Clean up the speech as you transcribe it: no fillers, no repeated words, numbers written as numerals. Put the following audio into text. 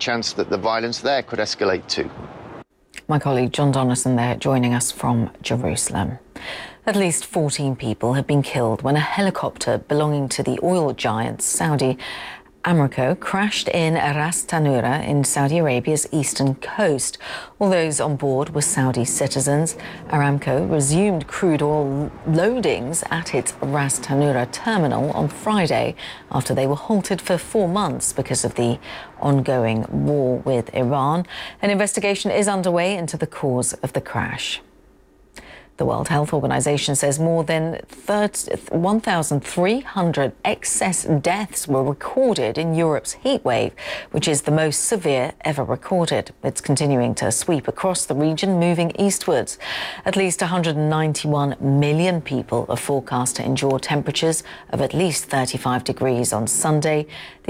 chance that the violence there could escalate too. My colleague John Donison there joining us from Jerusalem. At least 14 people have been killed when a helicopter belonging to the oil giant Saudi Aramco crashed in Ras Tanura in Saudi Arabia's eastern coast. All those on board were Saudi citizens. Aramco resumed crude oil loadings at its Ras Tanura terminal on Friday after they were halted for 4 months because of the ongoing war with Iran. An investigation is underway into the cause of the crash. The World Health Organization says more than 1,300 excess deaths were recorded in Europe's heatwave, which is the most severe ever recorded. It's continuing to sweep across the region, moving eastwards. At least 191 million people are forecast to endure temperatures of at least 35 degrees on Sunday.